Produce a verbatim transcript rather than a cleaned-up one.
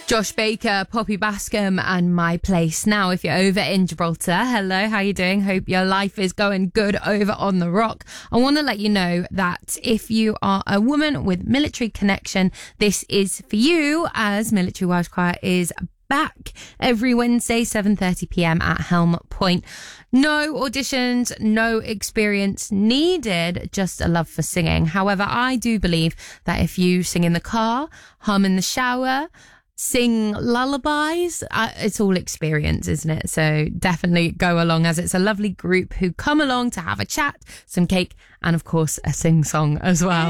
Josh Baker, Poppy Bascom and My Place. Now, if you're over in Gibraltar, hello, how you doing? Hope your life is going good over on the Rock. I want to let you know that if you are a woman with military connection, this is for you, as Military Wives Choir is back every Wednesday, seven thirty p.m. at Helm Point. No auditions, no experience needed, just a love for singing. However, I do believe that if you sing in the car, hum in the shower, sing lullabies, uh, it's all experience, isn't it? So definitely go along, as it's a lovely group who come along to have a chat, some cake, and of course a sing song as well.